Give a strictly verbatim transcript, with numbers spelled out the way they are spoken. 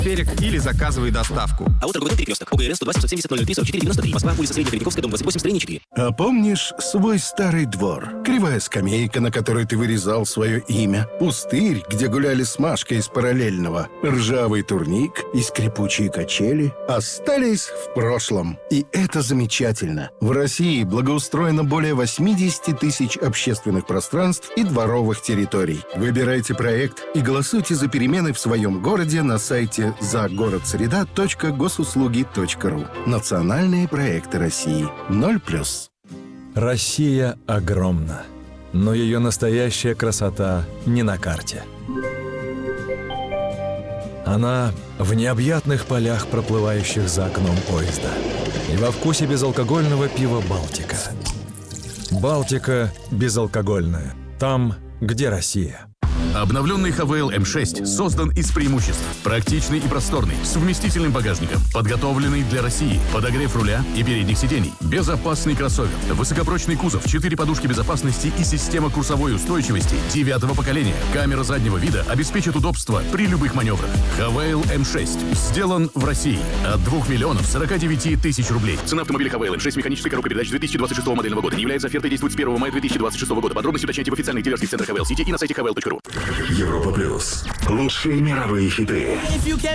Перек или заказывай доставку. А вот торговый перекресток. ОГРН сто два семьсот семьдесят ноль ноль три сорок четыре девяносто три. Москва, улица Средняя Передниковская, дом двадцать восемь, строение четыре. А помнишь свой старый двор? Кривая скамейка, на которой ты вырезал свое имя. Пустырь, где гуляли с Машкой из параллельного. Ржавый турник и скрипучие качели остались в прошлом. И это замечательно. В России благоустроено более восемьдесят тысяч общественных пространств и дворовых территорий. Выбирайте проект и голосуйте за перемены в своем городе на сайте загородсреда точка госуслуги точка ру. Национальные проекты России. Ноль плюс. Россия огромна, но ее настоящая красота не на карте. Она в необъятных полях, проплывающих за окном поезда, и во вкусе безалкогольного пива «Балтика». «Балтика» безалкогольная. Там, где Россия. Обновленный Хавейл эм шесть создан из преимуществ. Практичный и просторный, с вместительным багажником, подготовленный для России, подогрев руля и передних сидений, безопасный кроссовер, высокопрочный кузов, четыре подушки безопасности и система курсовой устойчивости девятого поколения. Камера заднего вида обеспечит удобство при любых маневрах. Хавейл эм шесть сделан в России от двух миллионов сорока девяти тысяч рублей. Цена автомобиля Хавейл эм шесть механической коробкой передач две тысячи двадцать шестого модельного года не является офертой, действует с первого мая две тысячи двадцать шестого года. Подробности уточняйте в официальных дилерских центрах Хавейл Сити и на сайте хавейл точка ру. Европа плюс. Лучшие мировые хиты.